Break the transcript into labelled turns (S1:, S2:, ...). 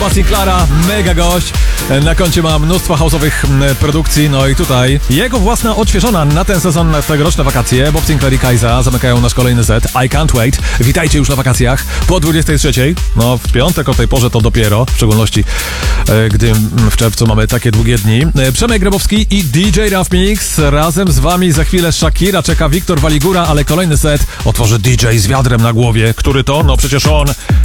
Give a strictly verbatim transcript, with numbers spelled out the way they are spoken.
S1: Boba Sinclaira, mega gość. Na koncie ma mnóstwo house'owych produkcji, no i tutaj jego własna odświeżona na ten sezon, na tegoroczne wakacje. Bob Sinclair i Kajza zamykają nasz kolejny set. I Can't Wait. Witajcie już na wakacjach po dwudziestej trzeciej. No w piątek o tej porze to dopiero, w szczególności e, gdy w czerwcu mamy takie długie dni. E, Przemek Grabowski i D J Rough Mix. Razem z wami za chwilę Shakira, czeka Wiktor Waligura, ale kolejny set otworzy D J z wiadrem na głowie. Który to? No przecież on.